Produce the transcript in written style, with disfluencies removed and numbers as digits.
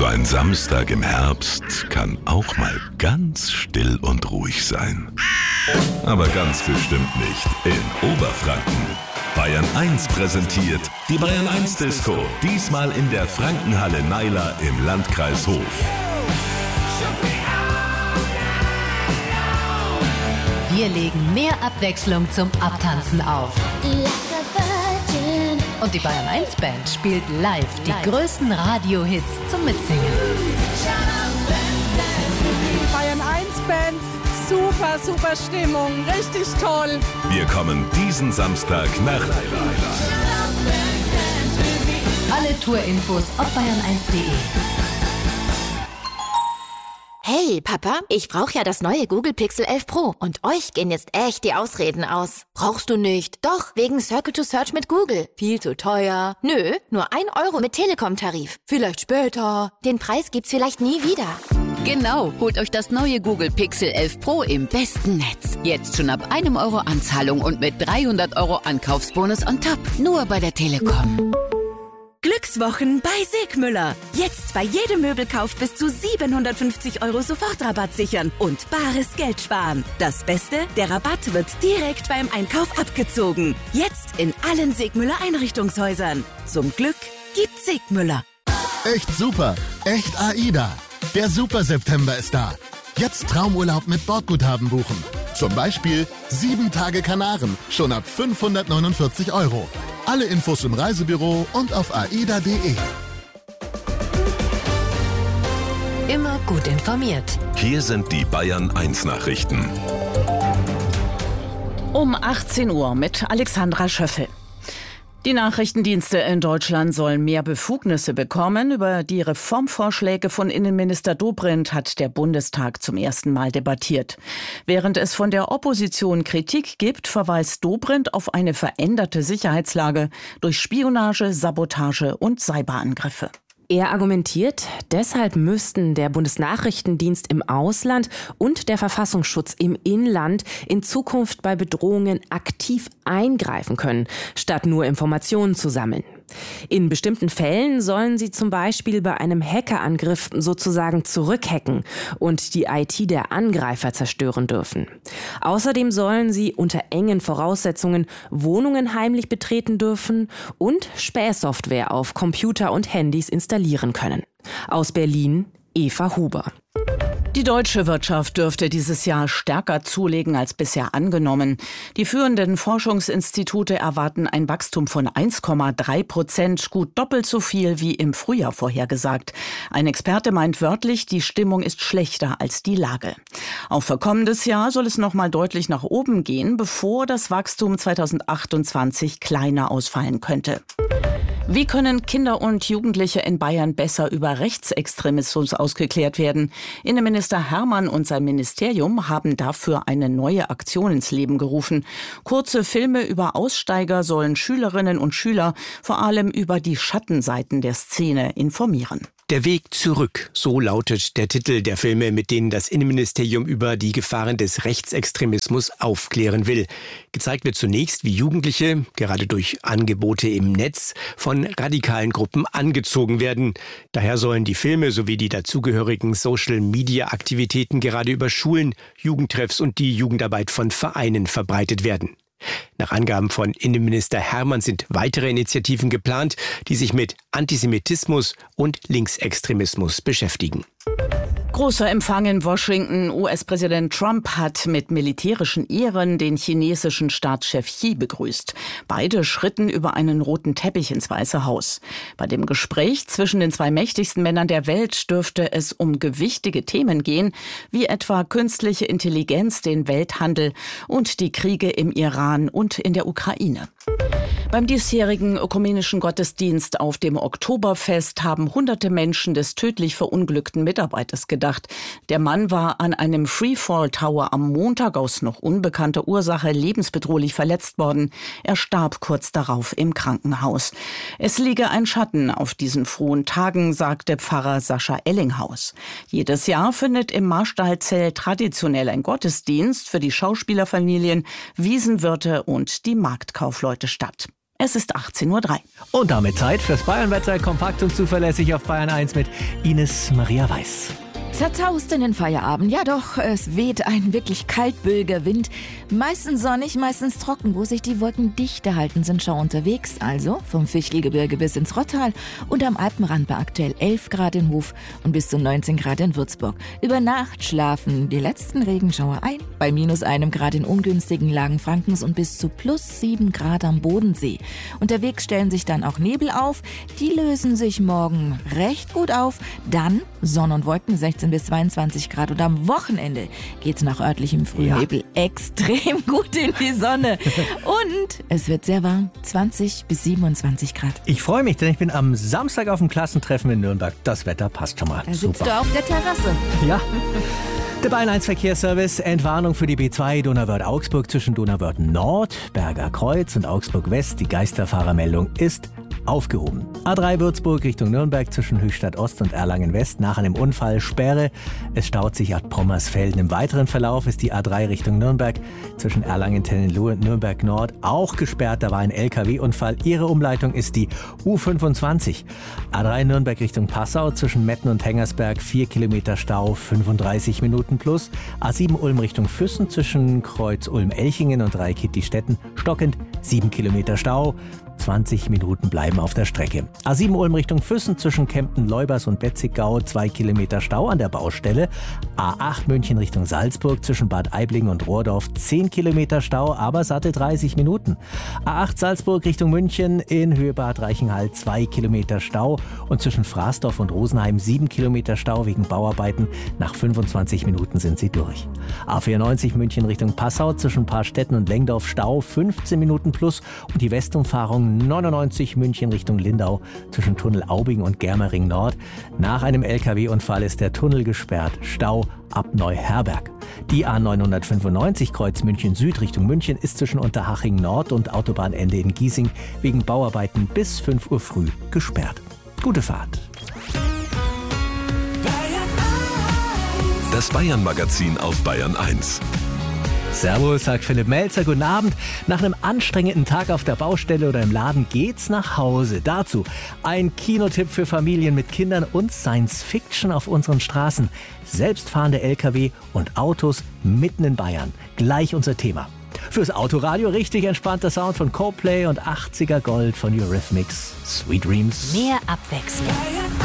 So ein Samstag im Herbst kann auch mal ganz still und ruhig sein. Aber ganz bestimmt nicht in Oberfranken. Bayern 1 präsentiert die Bayern 1 Disco. Diesmal in der Frankenhalle Naila im Landkreis Hof. Wir legen mehr Abwechslung zum Abtanzen auf. Und die Bayern 1 Band spielt live die größten Radiohits zum Mitsingen. Bayern 1 Band, super Stimmung, richtig toll. Wir kommen diesen Samstag nach Naila. Alle Tourinfos auf bayern1.de. Hey, Papa, ich brauche ja das neue Google Pixel 11 Pro und euch gehen jetzt echt die Ausreden aus. Brauchst du nicht? Doch, wegen Circle to Search mit Google. Viel zu teuer. Nö, nur 1 Euro mit Telekom-Tarif. Vielleicht später. Den Preis gibt's vielleicht nie wieder. Genau, holt euch das neue Google Pixel 11 Pro im besten Netz. Jetzt schon ab 1 Euro Anzahlung und mit 300 Euro Ankaufsbonus on top. Nur bei der Telekom. Glückswochen bei Segmüller. Jetzt bei jedem Möbelkauf bis zu 750 Euro Sofortrabatt sichern und bares Geld sparen. Das Beste, der Rabatt wird direkt beim Einkauf abgezogen. Jetzt in allen Segmüller Einrichtungshäusern. Zum Glück gibt Segmüller. Echt super, echt AIDA. Der Super September ist da. Jetzt Traumurlaub mit Bordguthaben buchen. Zum Beispiel 7 Tage Kanaren, schon ab 549 Euro. Alle Infos im Reisebüro und auf aida.de. Immer gut informiert. Hier sind die Bayern 1 Nachrichten. Um 18 Uhr mit Alexandra Schöffel. Die Nachrichtendienste in Deutschland sollen mehr Befugnisse bekommen. Über die Reformvorschläge von Innenminister Dobrindt hat der Bundestag zum ersten Mal debattiert. Während es von der Opposition Kritik gibt, verweist Dobrindt auf eine veränderte Sicherheitslage durch Spionage, Sabotage und Cyberangriffe. Er argumentiert, deshalb müssten der Bundesnachrichtendienst im Ausland und der Verfassungsschutz im Inland in Zukunft bei Bedrohungen aktiv eingreifen können, statt nur Informationen zu sammeln. In bestimmten Fällen sollen sie zum Beispiel bei einem Hackerangriff sozusagen zurückhacken und die IT der Angreifer zerstören dürfen. Außerdem sollen sie unter engen Voraussetzungen Wohnungen heimlich betreten dürfen und Spähsoftware auf Computer und Handys installieren können. Aus Berlin, Eva Huber. Die deutsche Wirtschaft dürfte dieses Jahr stärker zulegen als bisher angenommen. Die führenden Forschungsinstitute erwarten ein Wachstum von 1,3%, gut doppelt so viel wie im Frühjahr vorhergesagt. Ein Experte meint wörtlich, die Stimmung ist schlechter als die Lage. Auch für kommendes Jahr soll es noch mal deutlich nach oben gehen, bevor das Wachstum 2028 kleiner ausfallen könnte. Wie können Kinder und Jugendliche in Bayern besser über Rechtsextremismus ausgeklärt werden? Innenminister Hermann und sein Ministerium haben dafür eine neue Aktion ins Leben gerufen. Kurze Filme über Aussteiger sollen Schülerinnen und Schüler vor allem über die Schattenseiten der Szene informieren. Der Weg zurück, so lautet der Titel der Filme, mit denen das Innenministerium über die Gefahren des Rechtsextremismus aufklären will. Gezeigt wird zunächst, wie Jugendliche, gerade durch Angebote im Netz, von radikalen Gruppen angezogen werden. Daher sollen die Filme sowie die dazugehörigen Social-Media-Aktivitäten gerade über Schulen, Jugendtreffs und die Jugendarbeit von Vereinen verbreitet werden. Nach Angaben von Innenminister Hermann sind weitere Initiativen geplant, die sich mit Antisemitismus und Linksextremismus beschäftigen. Großer Empfang in Washington. US-Präsident Trump hat mit militärischen Ehren den chinesischen Staatschef Xi begrüßt. Beide schritten über einen roten Teppich ins Weiße Haus. Bei dem Gespräch zwischen den zwei mächtigsten Männern der Welt dürfte es um gewichtige Themen gehen, wie etwa künstliche Intelligenz, den Welthandel und die Kriege im Iran und in der Ukraine. Beim diesjährigen ökumenischen Gottesdienst auf dem Oktoberfest haben hunderte Menschen des tödlich verunglückten Mitarbeiters gedacht. Der Mann war an einem Freefall Tower am Montag aus noch unbekannter Ursache lebensbedrohlich verletzt worden. Er starb kurz darauf im Krankenhaus. Es liege ein Schatten auf diesen frohen Tagen, sagte Pfarrer Sascha Ellinghaus. Jedes Jahr findet im Marstallzell traditionell ein Gottesdienst für die Schauspielerfamilien, Wiesenwirte und die Marktkaufleute statt. Es ist 18:03 Uhr. Und damit Zeit fürs Bayernwetter, kompakt und zuverlässig auf Bayern 1 mit Ines Maria Weiß. Zerzaust in den Feierabend. Ja doch, es weht ein wirklich kaltböiger Wind. Meistens sonnig, meistens trocken. Wo sich die Wolken dichter halten, sind Schauer unterwegs. Also vom Fichtelgebirge bis ins Rottal und am Alpenrand bei aktuell 11 Grad in Hof und bis zu 19 Grad in Würzburg. Über Nacht schlafen die letzten Regenschauer ein. Bei -1 Grad in ungünstigen Lagen Frankens und bis zu +7 Grad am Bodensee. Unterwegs stellen sich dann auch Nebel auf. Die lösen sich morgen recht gut auf. Dann Sonne und Wolken 16 bis 22 Grad. Und am Wochenende geht's nach örtlichem Frühnebel extrem gut in die Sonne. Und es wird sehr warm, 20 bis 27 Grad. Ich freue mich, denn ich bin am Samstag auf dem Klassentreffen in Nürnberg. Das Wetter passt schon mal. Da sitzt du auf der Terrasse. Ja. Der Bayern 1 Verkehrsservice, Entwarnung für die B2 Donauwörth-Augsburg zwischen Donauwörth Nord, Berger Kreuz und Augsburg West. Die Geisterfahrermeldung ist aufgehoben. A3 Würzburg Richtung Nürnberg zwischen Höchstadt Ost und Erlangen West nach einem Unfall Sperre. Es staut sich ad Pommersfelden. Im weiteren Verlauf ist die A3 Richtung Nürnberg zwischen Erlangen-Tennenlohe und Nürnberg Nord auch gesperrt. Da war ein LKW-Unfall. Ihre Umleitung ist die U25. A3 Nürnberg Richtung Passau zwischen Metten und Hengersberg 4 Kilometer Stau, 35 Minuten plus. A7 Ulm Richtung Füssen zwischen Kreuz Ulm-Elchingen und Reikittistetten stockend 7 Kilometer Stau. 20 Minuten bleiben auf der Strecke. A7 Ulm Richtung Füssen zwischen Kempten-Leubers und Betzigau 2 Kilometer Stau an der Baustelle. A8 München Richtung Salzburg zwischen Bad Aibling und Rohrdorf 10 Kilometer Stau, aber satte 30 Minuten. A8 Salzburg Richtung München in Höhe Bad Reichenhall 2 Kilometer Stau und zwischen Fraßdorf und Rosenheim 7 Kilometer Stau wegen Bauarbeiten. Nach 25 Minuten sind sie durch. A94 München Richtung Passau zwischen Paarstetten und Lengdorf Stau 15 Minuten plus und die Westumfahrung 99 München Richtung Lindau zwischen Tunnel Aubing und Germering Nord. Nach einem LKW-Unfall ist der Tunnel gesperrt. Stau ab Neuherberg. Die A995 Kreuz München Süd Richtung München ist zwischen Unterhaching Nord und Autobahnende in Giesing wegen Bauarbeiten bis 5 Uhr früh gesperrt. Gute Fahrt. Das Bayern-Magazin auf Bayern 1. Servus, sagt Philipp Melzer, guten Abend. Nach einem anstrengenden Tag auf der Baustelle oder im Laden geht's nach Hause. Dazu ein Kinotipp für Familien mit Kindern und Science-Fiction auf unseren Straßen. Selbstfahrende LKW und Autos mitten in Bayern. Gleich unser Thema. Fürs Autoradio richtig entspannter Sound von Coldplay und 80er Gold von Eurythmics. Sweet Dreams. Mehr Abwechslung.